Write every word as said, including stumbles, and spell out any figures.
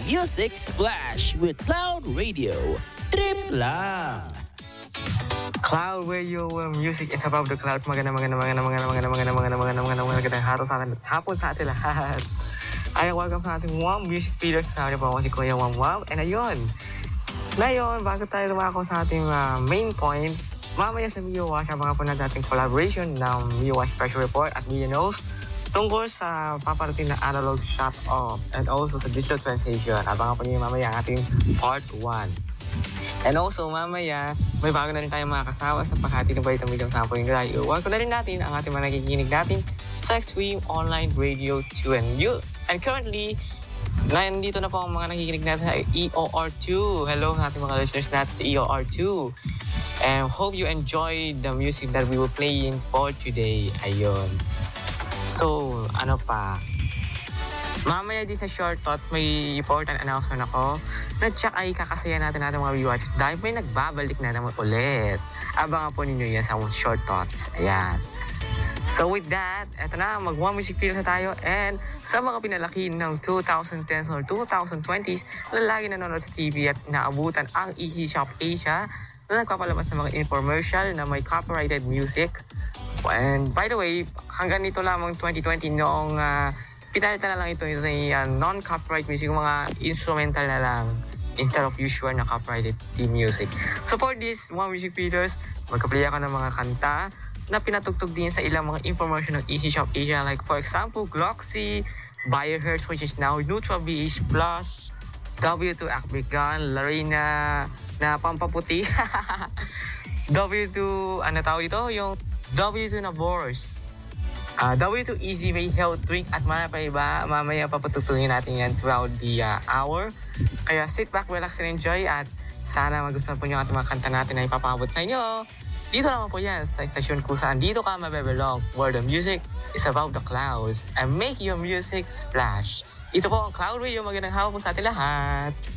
Music Splash with Cloud Radio. Trip lang! Cloud Radio uh, Music is above the cloud. Maganda, maganda, maganda, maganda, maganda, maganda, maganda, maganda, maganda, maganda, maganda, haraw sa atin, hapon sa atin lahat. Ay, welcome sa ating Wam Music Video. Kasama niyo po ako si Kuya Wam Wam. And ayun, ngayon, bago tayo lumako sa ating uh, main point, mamaya sa Mio Watch, abangan po natin ating collaboration ng Mio Watch Special Report at Mio Knows tungkol sa paparating na analog shut off and also sa digital transition. Abangan po niyo mamaya ang ating part one. And also, mamaya, may bago na rin tayong mga kasama sa paghati ng Balitang Bilang Sampo yung Gray. Welcome na rin natin ang ating mga nakikinig natin sa Extreme Online Radio two and you. And currently, nandito na po ang mga nakikinig natin sa E O R two. Hello sa ating mga listeners natin sa E O R two. And hope you enjoy the music that we will play in for today. Ayun. So, ano pa? Mamaya din sa short thought, may important announcement ako na tsak ay kakasaya natin natin mga viewers dahil may nagbabalik na naman ulit. Abangan po ninyo yan sa short thoughts. Ayan. So with that, eto na, mag-one music video na tayo. And sa mga pinalaki ng twenty tens or twenty twenties na lagi nanonood sa T V at naabutan ang Easy Shop Asia na nagpapalabas ng mga infomercial na may copyrighted music. And by the way, hanggang nito lamang twenty twenty noong uh, pinalitan na lang ito ito ay uh, non-copyright music, mga instrumental na lang instead of usual na copyrighted theme music. So for this one music videos, magka-play ako ng mga kanta na pinatugtog din sa ilang mga information ng Easy Shop Asia, like for example, Gloxy, Biohertz, which is now Neutral B H Plus, W two Acme Gun, Larina na pampaputi, W two, ano tawag ito? Yung W two na Boros, uh, W two Easy Way Health Drink at mga pa iba. Mamaya papatugtugin natin yan throughout the uh, hour. Kaya sit back, relax and enjoy at sana magustuhan po nyo at mga kanta natin na ipapabot sa inyo. Dito naman po yan sa stasyon kung saan dito ka mabebelong, where the music is above the clouds and make your music splash. Ito po ang Cloud Radio. Magandang hapon po sa atin lahat.